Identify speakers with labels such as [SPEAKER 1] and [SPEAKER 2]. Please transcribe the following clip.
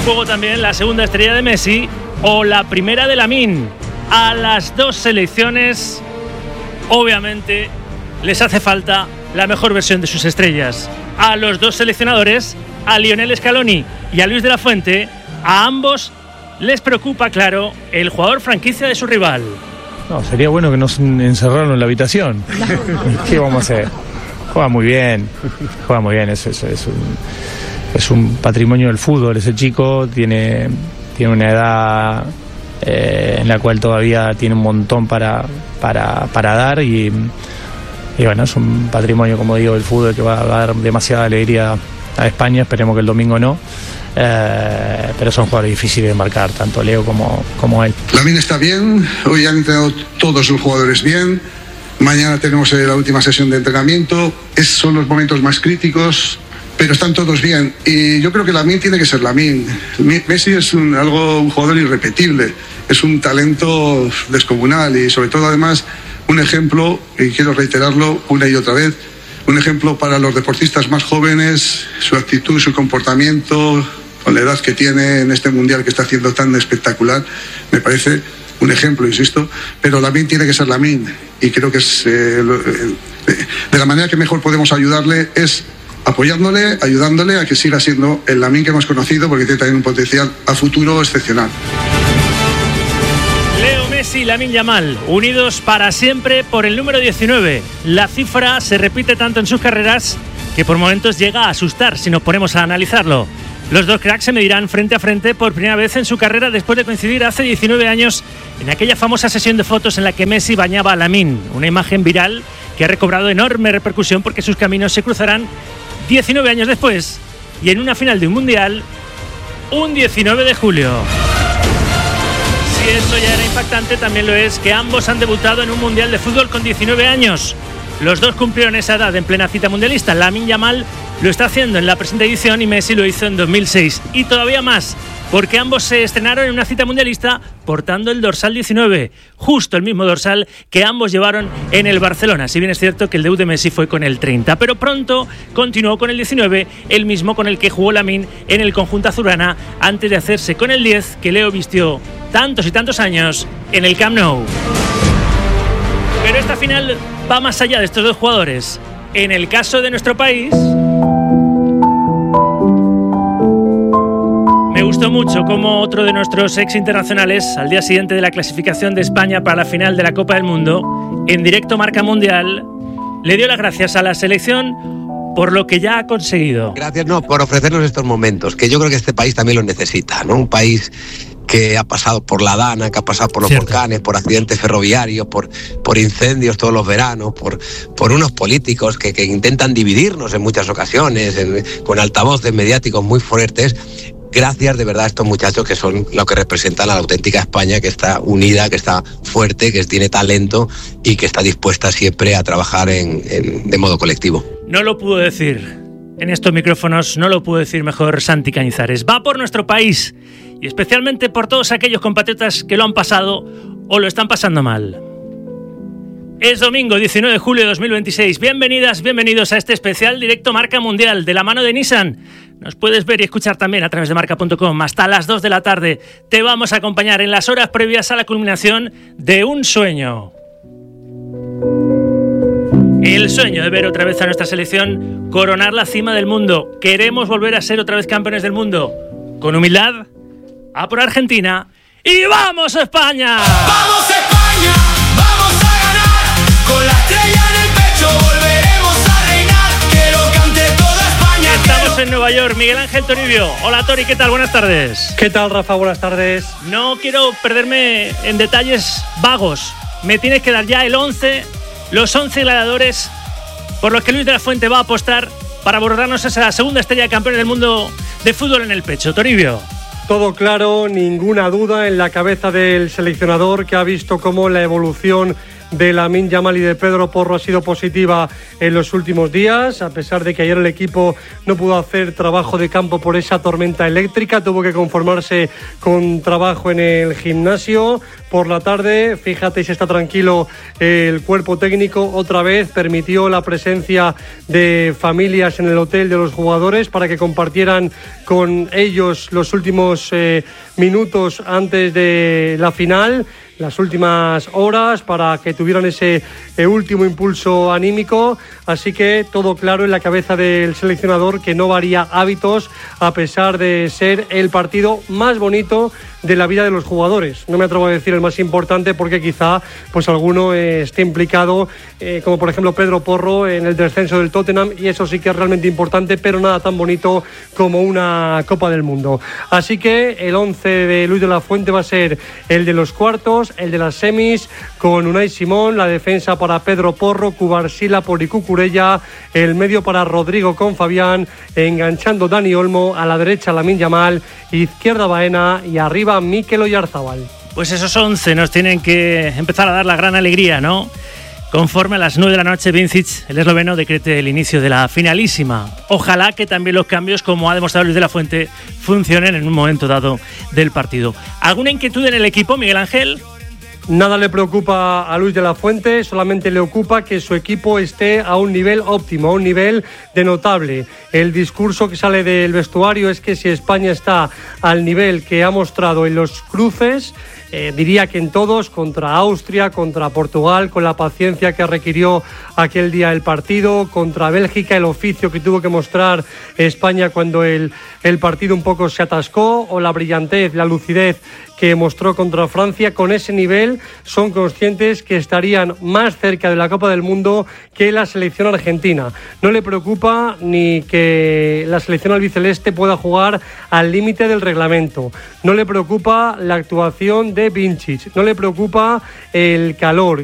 [SPEAKER 1] juego también la segunda estrella de Messi o la primera de Lamine. A las dos selecciones, obviamente, les hace falta la mejor versión de sus estrellas. A los dos seleccionadores, a Lionel Scaloni y a Luis de la Fuente, a ambos les preocupa, claro, el jugador franquicia de su rival.
[SPEAKER 2] No, sería bueno que nos encerraran en la habitación. ¿Qué vamos a hacer? Juega muy bien, es un patrimonio del fútbol. Ese chico tiene una edad en la cual todavía tiene un montón para dar y bueno, es un patrimonio, como digo, del fútbol que va a dar demasiada alegría a España. Esperemos que el domingo no, pero son jugadores difíciles de marcar, tanto Leo como él.
[SPEAKER 3] Lamine está bien, hoy han entrenado todos los jugadores bien, mañana tenemos la última sesión de entrenamiento, esos son los momentos más críticos, pero están todos bien y yo creo que Lamine tiene que ser Lamine. Messi es un jugador irrepetible, es un talento descomunal y sobre todo además un ejemplo, y quiero reiterarlo una y otra vez, un ejemplo para los deportistas más jóvenes, su actitud, su comportamiento, con la edad que tiene en este mundial que está haciendo tan espectacular, me parece un ejemplo, insisto, pero Lamine tiene que ser Lamine y creo que es de la manera que mejor podemos ayudarle es apoyándole, ayudándole a que siga siendo el Lamine que hemos conocido, porque tiene también un potencial a futuro excepcional.
[SPEAKER 1] Leo Messi y Lamine Yamal, unidos para siempre por el número 19. La cifra se repite tanto en sus carreras que por momentos llega a asustar si nos ponemos a analizarlo. Los dos cracks se medirán frente a frente por primera vez en su carrera después de coincidir hace 19 años en aquella famosa sesión de fotos en la que Messi bañaba a Lamine, una imagen viral que ha recobrado enorme repercusión porque sus caminos se cruzarán 19 años después y en una final de un mundial, un 19 de julio. Si eso ya era impactante, también lo es que ambos han debutado en un mundial de fútbol con 19 años. Los dos cumplieron esa edad en plena cita mundialista. Lamine Yamal lo está haciendo en la presente edición y Messi lo hizo en 2006. Y todavía más, porque ambos se estrenaron en una cita mundialista portando el dorsal 19, justo el mismo dorsal que ambos llevaron en el Barcelona. Si bien es cierto que el debut de Messi fue con el 30, pero pronto continuó con el 19, el mismo con el que jugó Lamine en el conjunto azulgrana antes de hacerse con el 10 que Leo vistió tantos y tantos años en el Camp Nou. Pero esta final va más allá de estos dos jugadores. En el caso de nuestro país, me gustó mucho cómo otro de nuestros ex internacionales, al día siguiente de la clasificación de España para la final de la Copa del Mundo, en directo Marca Mundial, le dio las gracias a la selección por lo que ya ha conseguido.
[SPEAKER 4] Gracias por ofrecernos estos momentos, que yo creo que este país también los necesita, ¿no? Un país que ha pasado por la Dana, que ha pasado por los volcanes, por accidentes ferroviarios, por incendios todos los veranos, por unos políticos que intentan dividirnos en muchas ocasiones, con altavoces mediáticos muy fuertes. Gracias de verdad a estos muchachos que son lo que representan a la auténtica España, que está unida, que está fuerte, que tiene talento y que está dispuesta siempre a trabajar de modo colectivo.
[SPEAKER 1] No lo pudo decir en estos micrófonos, no lo pudo decir mejor Santi Cañizares. Va por nuestro país y especialmente por todos aquellos compatriotas que lo han pasado o lo están pasando mal. Es domingo 19 de julio de 2026. Bienvenidas, bienvenidos a este especial directo Marca Mundial de la mano de Nissan. Nos puedes ver y escuchar también a través de marca.com. Hasta las 2 de la tarde te vamos a acompañar en las horas previas a la culminación de un sueño. El sueño de ver otra vez a nuestra selección coronar la cima del mundo. Queremos volver a ser otra vez campeones del mundo. Con humildad, a por Argentina y ¡vamos a España!
[SPEAKER 5] ¡Vamos a España! ¡Vamos a ganar! Con la estrella en el pecho volveremos a reinar. Que lo cante toda España.
[SPEAKER 1] Estamos en Nueva York. Miguel Ángel Toribio. Hola Tori, ¿qué tal? Buenas tardes.
[SPEAKER 6] ¿Qué tal, Rafa? Buenas tardes.
[SPEAKER 1] No quiero perderme en detalles vagos. Me tienes que dar ya el 11, los 11 gladiadores por los que Luis de la Fuente va a apostar para abordarnos esa segunda estrella de campeones del mundo de fútbol en el pecho. Toribio.
[SPEAKER 6] Todo claro, ninguna duda en la cabeza del seleccionador, que ha visto cómo la evolución de Lamine Yamal y de Pedro Porro ha sido positiva en los últimos días, a pesar de que ayer el equipo no pudo hacer trabajo de campo por esa tormenta eléctrica, tuvo que conformarse con trabajo en el gimnasio. Por la tarde, fíjate si está tranquilo el cuerpo técnico, otra vez permitió la presencia de familias en el hotel de los jugadores para que compartieran con ellos los últimos minutos antes de la final, las últimas horas, para que tuvieran ese último impulso anímico. Así que todo claro en la cabeza del seleccionador, que no varía hábitos a pesar de ser el partido más bonito de la vida de los jugadores. No me atrevo a decir el más importante, porque quizá pues alguno esté implicado, como por ejemplo Pedro Porro, en el descenso del Tottenham, y eso sí que es realmente importante, pero nada tan bonito como una Copa del Mundo. Así que el 11 de Luis de la Fuente va a ser el de los cuartos, el de las semis, con Unai Simón, la defensa para Pedro Porro, Cubarsila por Iku Cucurella, el medio para Rodrigo con Fabián, enganchando Dani Olmo, a la derecha Lamine Yamal, izquierda Baena y arriba Mikel Oyarzabal.
[SPEAKER 1] Pues esos 11 nos tienen que empezar a dar la gran alegría, ¿no? Conforme a las 9 de la noche, Vincic, el esloveno, decrete el inicio de la finalísima. Ojalá que también los cambios, como ha demostrado Luis de la Fuente, funcionen en un momento dado del partido. ¿Alguna inquietud en el equipo, Miguel Ángel?
[SPEAKER 6] Nada le preocupa a Luis de la Fuente, solamente le ocupa que su equipo esté a un nivel óptimo, a un nivel de notable. El discurso que sale del vestuario es que si España está al nivel que ha mostrado en los cruces, diría que en todos, contra Austria, contra Portugal, con la paciencia que requirió aquel día el partido, contra Bélgica, el oficio que tuvo que mostrar España cuando el partido un poco se atascó, o la brillantez, la lucidez que mostró contra Francia. Con ese nivel son conscientes que estarían más cerca de la Copa del Mundo que la selección argentina. No le preocupa ni que la selección albiceleste pueda jugar al límite del reglamento. No le preocupa la actuación de Vincic. No le preocupa el calor